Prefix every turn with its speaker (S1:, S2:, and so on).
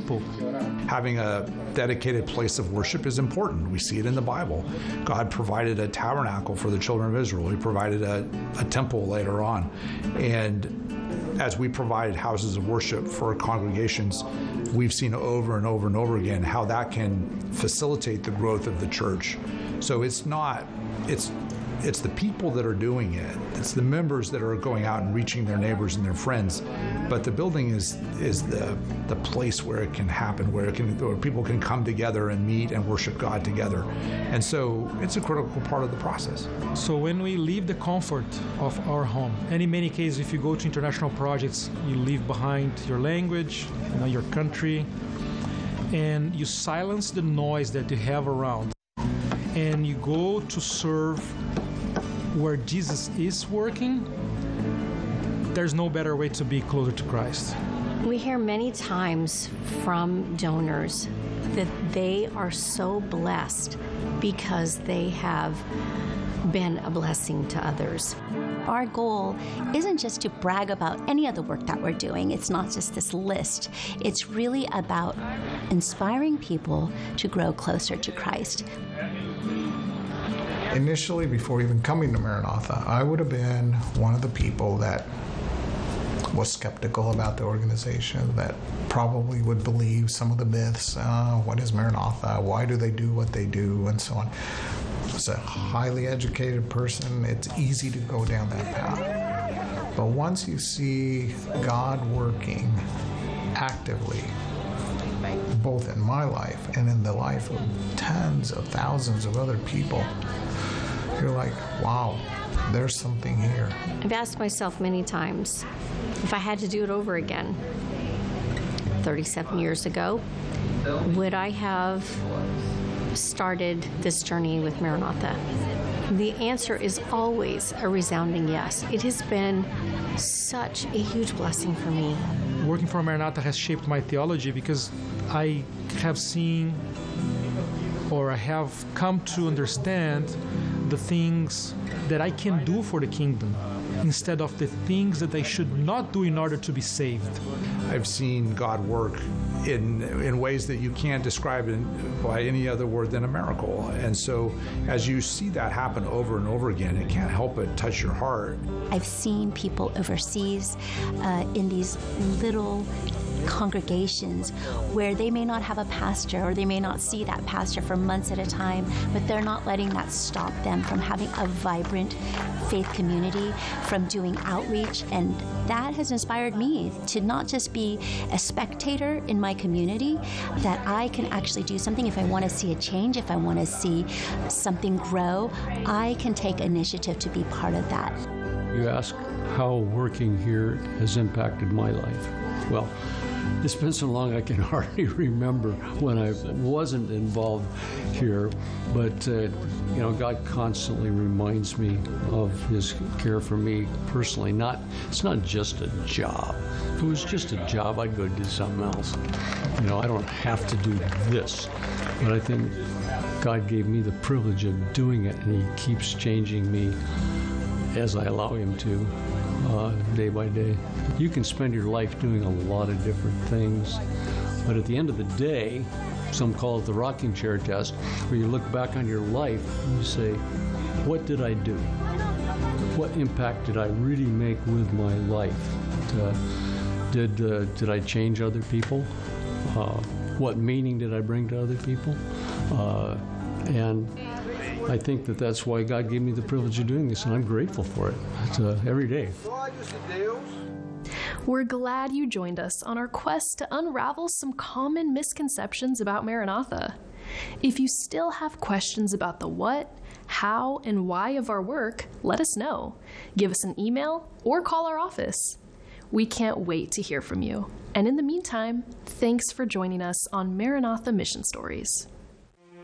S1: people.
S2: Having a dedicated place of worship is important. We see it in the Bible. God provided a tabernacle for the children of Israel. He provided a temple later on. And as we provided houses of worship for our congregations, we've seen over and over and over again how that can facilitate the growth of the church. So it's the people that are doing it. It's the members that are going out and reaching their neighbors and their friends. But the building is the place where it can happen, where people can come together and meet and worship God together. And so it's a critical part of the process.
S1: So when we leave the comfort of our home, and in many cases, if you go to international projects, you leave behind your language, your country, and you silence the noise that you have around, and you go to serve where Jesus is working, there's no better way to be closer to Christ.
S3: We hear many times from donors that they are so blessed because they have been a blessing to others.
S4: Our goal isn't just to brag about any of the work that we're doing. It's not just this list. It's really about inspiring people to grow closer to Christ.
S5: Initially, before even coming to Maranatha, I would have been one of the people that was skeptical about the organization, that probably would believe some of the myths. What is Maranatha? Why do they do what they do? And so on. As a highly educated person, it's easy to go down that path. But once you see God working actively, both in my life and in the life of tens of thousands of other people, you're like, wow, there's something here.
S3: I've asked myself many times if I had to do it over again 37 years ago, would I have started this journey with Maranatha? The answer is always a resounding yes. It has been such a huge blessing for me.
S1: Working for Maranatha has shaped my theology because I have seen, or I have come to understand, the things that I can do for the kingdom instead of the things that I should not do in order to be saved.
S2: I've seen God work in ways that you can't describe by any other word than a miracle. And so as you see that happen over and over again, it can't help but touch your heart.
S4: I've seen people overseas in these little congregations where they may not have a pastor, or they may not see that pastor for months at a time, but they're not letting that stop them from having a vibrant faith community, from doing outreach. And that has inspired me to not just be a spectator in my community, that I can actually do something. If I want to see a change, if I want to see something grow, I can take initiative to be part of that.
S6: You ask how working here has impacted my life. Well, it's been so long I can hardly remember when I wasn't involved here, but God constantly reminds me of His care for me personally. It's not just a job. If it was just a job, I'd go do something else. I don't have to do this, but I think God gave me the privilege of doing it, and He keeps changing me as I allow Him to. Day by day. You can spend your life doing a lot of different things, but at the end of the day, some call it the rocking chair test, where you look back on your life and you say, what did I do? What impact did I really make with my life? Did I change other people? What meaning did I bring to other people? And I think that's why God gave me the privilege of doing this, and I'm grateful for it. It's every day.
S7: We're glad you joined us on our quest to unravel some common misconceptions about Maranatha. If you still have questions about the what, how, and why of our work, let us know. Give us an email or call our office. We can't wait to hear from you. And in the meantime, thanks for joining us on Maranatha Mission Stories.